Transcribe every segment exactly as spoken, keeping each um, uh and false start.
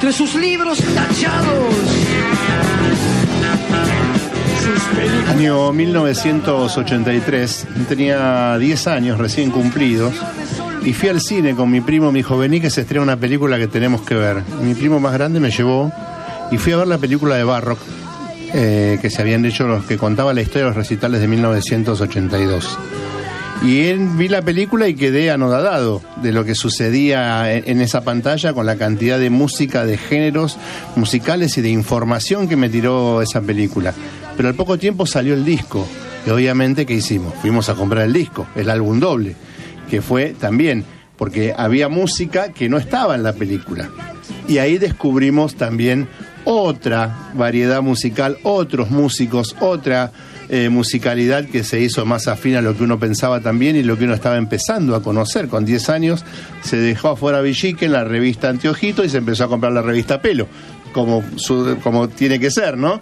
entre sus libros tachados. Año mil novecientos ochenta y tres, tenía diez años recién cumplidos y fui al cine con mi primo. Me dijo, vení que se estrena una película que tenemos que ver. Mi primo más grande me llevó y fui a ver la película de Barrock, eh, que se habían hecho, los que contaba la historia de los recitales de mil novecientos ochenta y dos. Y él, vi la película y quedé anodadado de lo que sucedía en, en esa pantalla, con la cantidad de música, de géneros musicales y de información que me tiró esa película. Pero al poco tiempo salió el disco, y obviamente, ¿qué hicimos? Fuimos a comprar el disco, el álbum doble, que fue también, porque había música que no estaba en la película. Y ahí descubrimos también otra variedad musical, otros músicos, otra eh, musicalidad que se hizo más afín a lo que uno pensaba también y lo que uno estaba empezando a conocer. Con diez años se dejó afuera Villique en la revista Anteojito y se empezó a comprar la revista Pelo, como, su, como tiene que ser, ¿no?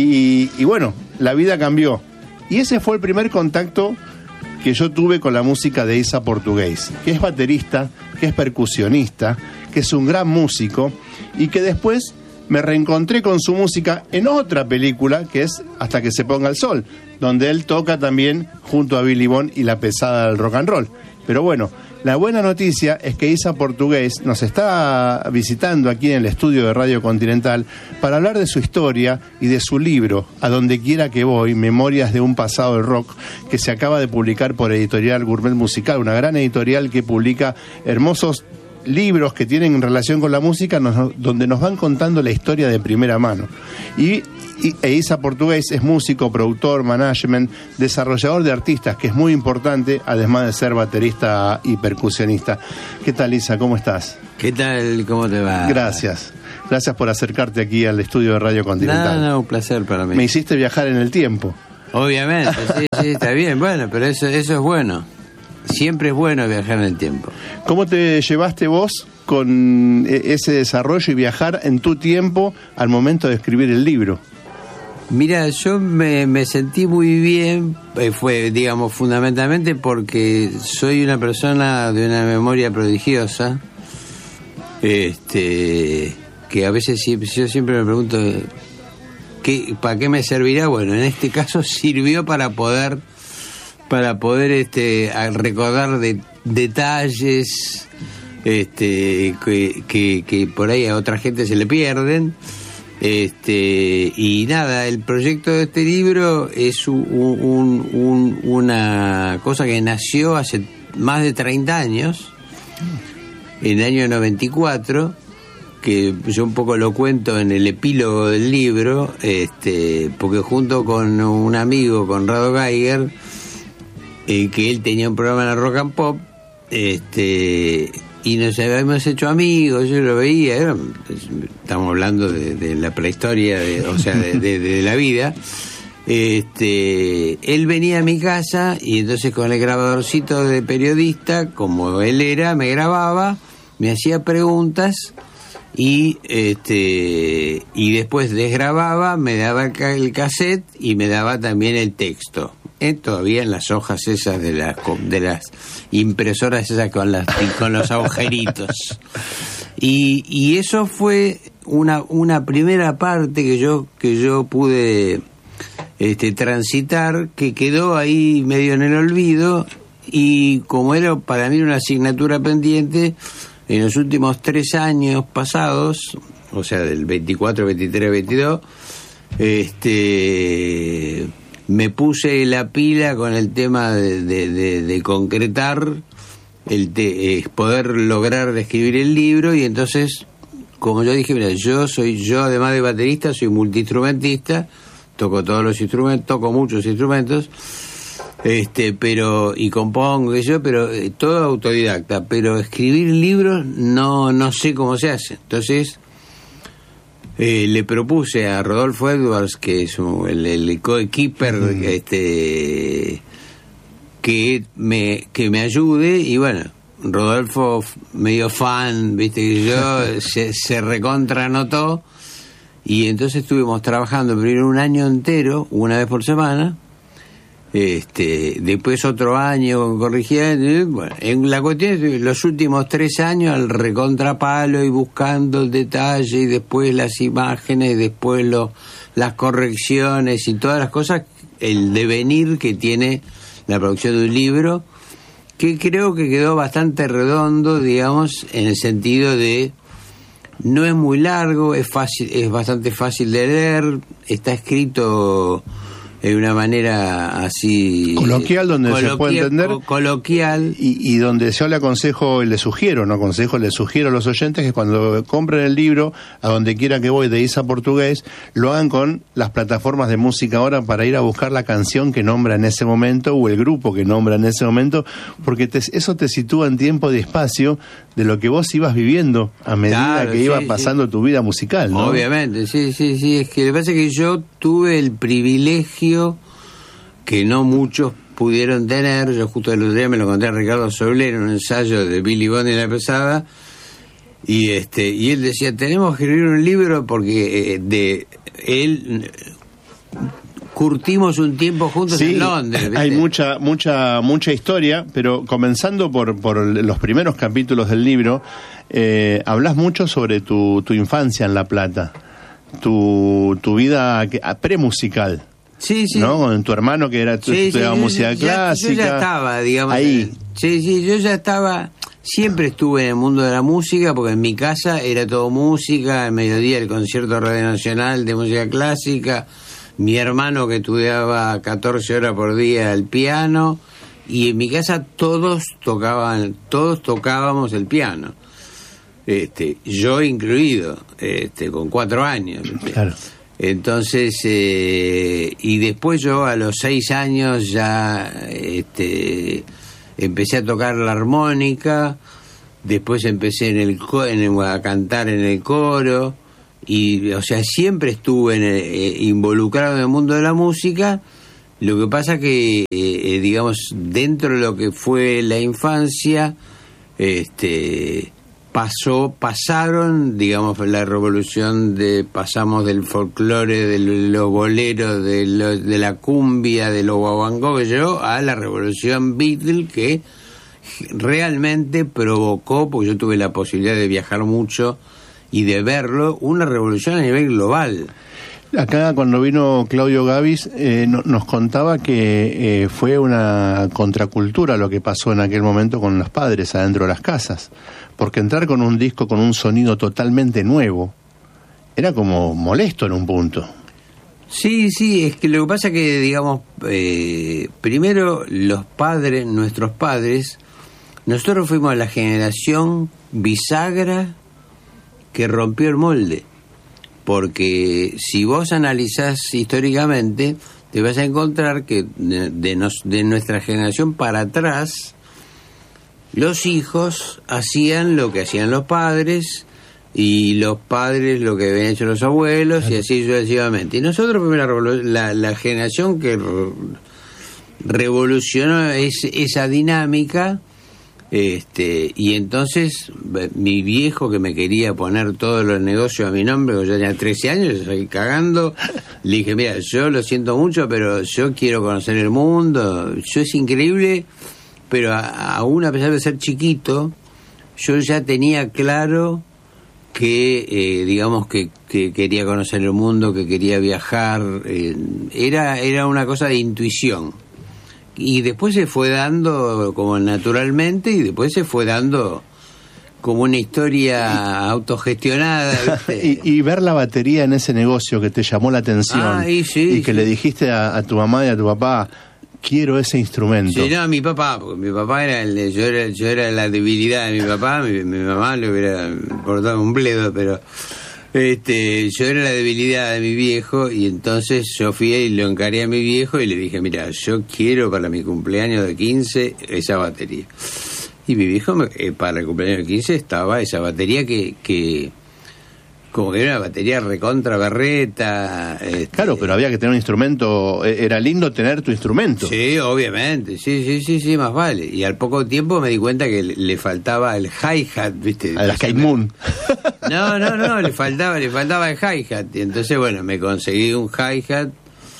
Y, y bueno, la vida cambió. Y ese fue el primer contacto que yo tuve con la música de Isa Portugués, que es baterista, que es percusionista, que es un gran músico, y que después me reencontré con su música en otra película, que es Hasta que se ponga el sol, donde él toca también junto a Billy Bond y la pesada del rock and roll. Pero bueno, la buena noticia es que Isa Portugués nos está visitando aquí en el estudio de Radio Continental para hablar de su historia y de su libro, A donde quiera que voy, Memorias de un pasado del rock, que se acaba de publicar por Editorial Gourmet Musical, una gran editorial que publica hermosos libros que tienen relación con la música, nos, donde nos van contando la historia de primera mano. Y, y e Isa Portugués es músico, productor, management, desarrollador de artistas, que es muy importante, además de ser baterista y percusionista. ¿Qué tal, Isa? ¿Cómo estás? ¿Qué tal? ¿Cómo te va? Gracias. Gracias por acercarte aquí al estudio de Radio Continental. No, no, un placer para mí. Me hiciste viajar en el tiempo. Obviamente, sí, sí, está bien. Bueno, pero eso, eso es bueno. Siempre es bueno viajar en el tiempo. ¿Cómo te llevaste vos con ese desarrollo y viajar en tu tiempo al momento de escribir el libro? Mira, yo me, me sentí muy bien, eh, fue, digamos, fundamentalmente porque soy una persona de una memoria prodigiosa, este, que a veces yo siempre me pregunto, ¿qué, ¿para qué me servirá? Bueno, en este caso sirvió para poder... para poder este recordar de, detalles este que, que, que por ahí a otra gente se le pierden, este y nada, el proyecto de este libro es un, un, un, una cosa que nació hace más de treinta años, en el año noventa y cuatro, que yo un poco lo cuento en el epílogo del libro, este porque junto con un amigo, Conrado Geiger, Eh, que él tenía un programa en la Rock and Pop, este, y nos habíamos hecho amigos, yo lo veía, era, estamos hablando de, de la prehistoria, de, o sea, de, de, de la vida. Este, él venía a mi casa y entonces con el grabadorcito de periodista, como él era, me grababa, me hacía preguntas y este y después desgrababa, me daba el, el cassette y me daba también el texto. Eh, todavía en las hojas esas de las de las impresoras esas con las con los agujeritos, y y eso fue una una primera parte que yo que yo pude este transitar, que quedó ahí medio en el olvido, y como era para mí una asignatura pendiente, en los últimos tres años pasados, o sea del veinticuatro, veintitrés, veintidós, este me puse la pila con el tema de, de, de, de concretar, el de, eh, poder lograr escribir el libro. Y entonces, como yo dije, mira, yo soy, yo además de baterista, soy multiinstrumentista, toco todos los instrumentos, toco muchos instrumentos, este, pero, y compongo, y yo, pero eh, todo autodidacta, pero escribir libros no, no sé cómo se hace. Entonces, Eh, le propuse a Rodolfo Edwards, que es un, el, el coequiper, mm. este, que me que me ayude, y bueno, Rodolfo medio fan, viste que yo se, se recontra anotó, y entonces estuvimos trabajando primero un año entero, una vez por semana, Este, después otro año con corrigir, bueno, en la cuestión es los últimos tres años al recontrapalo y buscando el detalle y después las imágenes y después lo, las correcciones y todas las cosas, el devenir que tiene la producción de un libro, que creo que quedó bastante redondo, digamos, en el sentido de no es muy largo, es fácil, es bastante fácil de leer, está escrito de una manera así coloquial, donde coloquial, se puede entender, co- coloquial y, y donde yo le aconsejo y le sugiero, no aconsejo, le sugiero a los oyentes que cuando compren el libro, a donde quiera que voy de Isa Portugués, lo hagan con las plataformas de música ahora para ir a buscar la canción que nombra en ese momento o el grupo que nombra en ese momento, porque te, eso te sitúa en tiempo y espacio de lo que vos ibas viviendo a medida Claro, que sí, iba sí. pasando tu vida musical, ¿no? Obviamente, sí, sí, sí, es que lo que pasa es que yo tuve el privilegio que no muchos pudieron tener. Yo justo el otro día me lo conté a Ricardo Soler en un ensayo de Billy Bond y la Pesada, y este y él decía, tenemos que escribir un libro porque eh, de él curtimos un tiempo juntos Sí, en Londres, ¿viste? hay mucha mucha mucha historia, pero comenzando por por los primeros capítulos del libro, eh, hablas mucho sobre tu, tu infancia en La Plata, tu, tu vida que- premusical. Sí, sí. ¿No? Con tu hermano que era tu Sí, sí, estudiaba yo- música yo ya- clásica. Yo ya estaba, digamos. Ahí. en- sí, sí, yo ya estaba. Siempre estuve en el mundo de la música, porque en mi casa era todo música. Al mediodía el concierto de Radio Nacional de música clásica. Mi hermano que estudiaba catorce horas por día el piano. Y en mi casa todos tocaban, todos tocábamos el piano. Este, yo incluido, este, con cuatro años. ¿viste? Claro. Entonces, eh, y después yo a los seis años ya este, empecé a tocar la armónica, después empecé en el, co- en el- a cantar en el coro, y o sea, siempre estuve en el- eh, involucrado en el mundo de la música. Lo que pasa que, eh, eh, digamos, dentro de lo que fue la infancia, este... pasó, pasaron, digamos, la revolución de, pasamos del folclore, de los boleros, de, lo, de la cumbia, de los guaguancó que yo, a la revolución Beatle, que realmente provocó, porque yo tuve la posibilidad de viajar mucho y de verlo, una revolución a nivel global. Acá cuando vino Claudio Gavis eh, no, nos contaba que eh, fue una contracultura lo que pasó en aquel momento con los padres adentro de las casas, porque entrar con un disco con un sonido totalmente nuevo era como molesto en un punto. Sí, sí, es que lo que pasa que, digamos, eh, primero los padres, nuestros padres, nosotros fuimos la generación bisagra que rompió el molde. Porque si vos analizás históricamente, te vas a encontrar que de, de, nos, de nuestra generación para atrás, los hijos hacían lo que hacían los padres, y los padres lo que habían hecho los abuelos, claro. Y así sucesivamente. Y nosotros fuimos la, la, la generación que re, revolucionó es, esa dinámica. Este, y entonces mi viejo, que me quería poner todos los negocios a mi nombre, porque yo tenía trece años, yo salí cagando, le dije, mira, yo lo siento mucho, pero yo quiero conocer el mundo, yo es increíble, pero a, aún a pesar de ser chiquito, yo ya tenía claro que, eh, digamos, que, que quería conocer el mundo, que quería viajar, eh, era, era una cosa de intuición. Y después se fue dando como naturalmente, y después se fue dando como una historia autogestionada, ¿viste? y, y ver la batería en ese negocio que te llamó la atención, ah, y, sí, y que sí. le dijiste a, a tu mamá y a tu papá, quiero ese instrumento. Sí, no, a mi papá, porque mi papá era, el, yo era yo era la debilidad de mi papá, mi, mi mamá le hubiera cortado un bledo, pero... Este, yo era la debilidad de mi viejo, y entonces yo fui y lo encaré a mi viejo y le dije, mira, yo quiero para mi cumpleaños de quince esa batería. Y mi viejo, me, eh, para el cumpleaños de quince estaba esa batería que, que como que era una batería recontra berreta. Este, claro, pero había que tener un instrumento, era lindo tener tu instrumento. Sí, obviamente, sí, sí, sí, sí, más vale. Y al poco tiempo me di cuenta que le, le faltaba el hi-hat, ¿viste? A la Sky Moon. No, no, no, le faltaba, le faltaba el hi-hat. Y entonces, bueno, me conseguí un hi-hat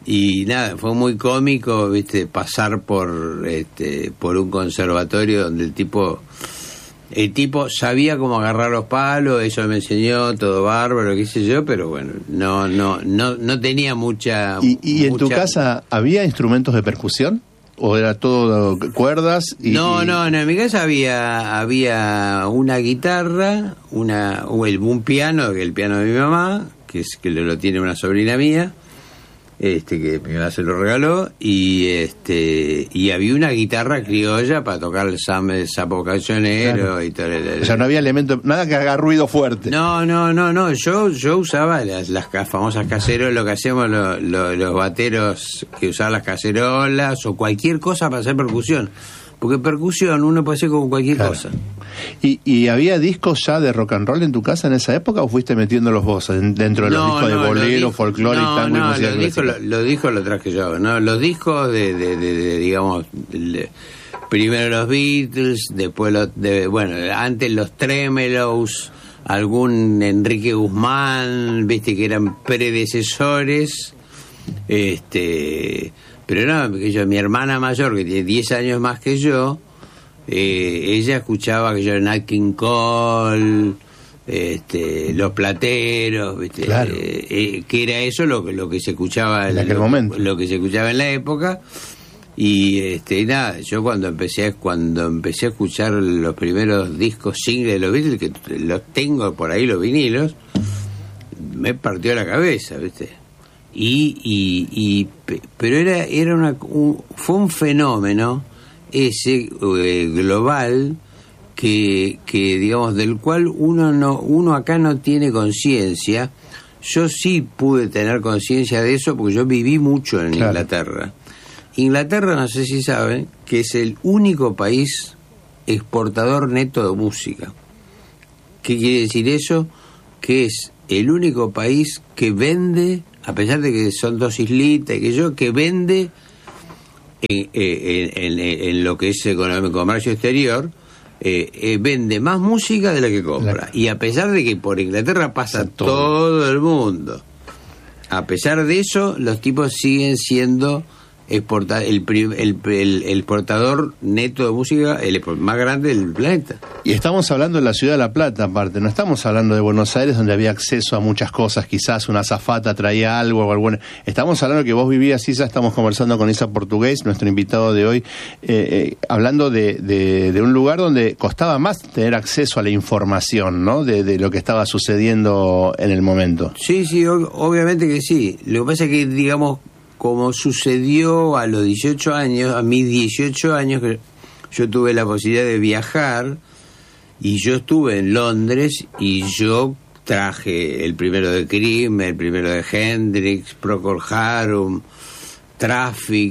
y nada, fue muy cómico, viste, pasar por este por un conservatorio donde el tipo el tipo sabía cómo agarrar los palos, eso me enseñó, todo bárbaro, qué sé yo, pero bueno, no no no no tenía mucha ¿Y, y en mucha... tu casa había instrumentos de percusión? ¿O era todo cuerdas? Y, no, y... no, no, en mi casa había había una guitarra, una o el, un piano, que el piano de mi mamá, que es que lo, lo tiene una sobrina mía, este que mi mamá se lo regaló, y este y había una guitarra criolla para tocar el, sam, el sapo cancionero, claro. Y todo el, el, o sea, no había elemento, nada que haga ruido fuerte. No, no, no, no, yo yo usaba las, las famosas cacerolas, lo que hacíamos lo, lo, los bateros que usaban las cacerolas o cualquier cosa para hacer percusión. Porque percusión uno puede hacer con cualquier claro. cosa. ¿Y, ¿Y había discos ya de rock and roll en tu casa en esa época o fuiste metiéndolos vos dentro de los no, discos no, de bolero, folclore, no, tango no, y música los discos, clásica? Los discos los traje yo, ¿no? Los discos de, de, de, de digamos, de, primero los Beatles, después los, de, bueno, antes los Tremelows, algún Enrique Guzmán, viste que eran predecesores, este... Pero no, porque yo, mi hermana mayor, que tiene diez años más que yo, eh, ella escuchaba que yo era Nat King Cole, este, Los Plateros, ¿viste? Claro. Eh, eh, que era eso lo, lo que se escuchaba en aquel lo, momento. Lo que se escuchaba en la época. Y este, nada, yo cuando empecé cuando empecé a escuchar los primeros discos singles de los Beatles, que los tengo por ahí, los vinilos, me partió la cabeza, ¿viste? Y, y, y pero era era una un, fue un fenómeno ese eh, global que que digamos del cual uno no uno acá no tiene conciencia. Yo sí pude tener conciencia de eso porque yo viví mucho en claro. Inglaterra. Inglaterra, no sé si saben, que es el único país exportador neto de música. ¿Qué quiere decir eso? Que es el único país que vende, a pesar de que son dos islitas y que yo, que vende en, en, en, en lo que es el comercio exterior, eh, eh, vende más música de la que compra. Y a pesar de que por Inglaterra pasa todo. todo el mundo, a pesar de eso, los tipos siguen siendo exporta, el, el, el, el exportador neto de música el más grande del planeta. Y estamos hablando de la ciudad de La Plata, aparte, no estamos hablando de Buenos Aires, donde había acceso a muchas cosas, quizás una azafata traía algo o algo. Estamos hablando que vos vivías, Isa, estamos conversando con Isa Portugués, nuestro invitado de hoy, eh, eh, hablando de, de, de un lugar donde costaba más tener acceso a la información, ¿no? De, de lo que estaba sucediendo en el momento. Sí, sí, ob- obviamente que sí. Lo que pasa es que, digamos, como sucedió a los dieciocho años, a mis dieciocho años, que yo tuve la posibilidad de viajar, y yo estuve en Londres, y yo traje el primero de Cream, el primero de Hendrix, Procol Harum, Traffic,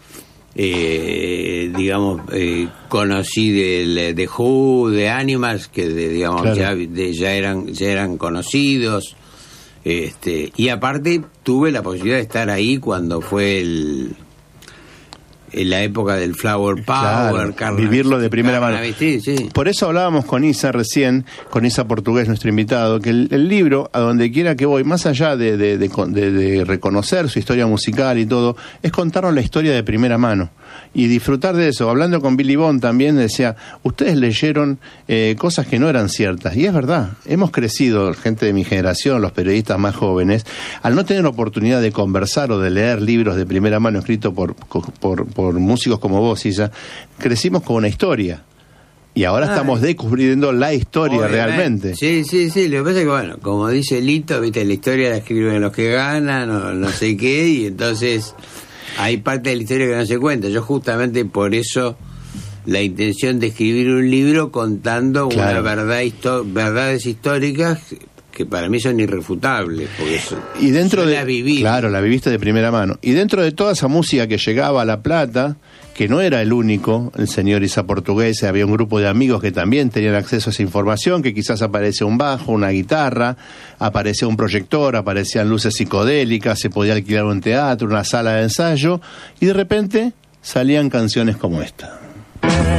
eh, digamos, eh, conocí de, de Who, de Animals, que de, digamos claro. ya, de, ya eran ya eran conocidos. Este, y aparte tuve la posibilidad de estar ahí cuando fue el en la época del Flower Power, claro, Carna, vivirlo de primera Carna, mano. Sí, sí. Por eso hablábamos con Isa recién, con Isa Portugués, nuestro invitado, que el, el libro, a donde quiera que voy, más allá de, de, de, de, de reconocer su historia musical y todo, es contarnos la historia de primera mano y disfrutar de eso. Hablando con Billy Bond también decía, ustedes leyeron eh, cosas que no eran ciertas, y es verdad, hemos crecido, gente de mi generación, los periodistas más jóvenes, al no tener oportunidad de conversar o de leer libros de primera mano escritos por, por, por músicos como vos, Isa, crecimos con una historia. Y ahora ah, estamos descubriendo la historia obviamente. Realmente. Sí, sí, sí. Lo que pasa es que, bueno, como dice Lito, viste, la historia la escriben los que ganan, o no sé qué, y entonces hay parte de la historia que no se cuenta. Yo justamente por eso la intención de escribir un libro contando claro. una verdad histo- verdades históricas que para mí son irrefutables, porque son, y dentro son de, la viví. Claro, la viviste de primera mano. Y dentro de toda esa música que llegaba a La Plata, que no era el único, el señor Isa Portugués, había un grupo de amigos que también tenían acceso a esa información, que quizás aparecía un bajo, una guitarra, aparecía un proyector, aparecían luces psicodélicas, se podía alquilar un teatro, una sala de ensayo, y de repente salían canciones como esta.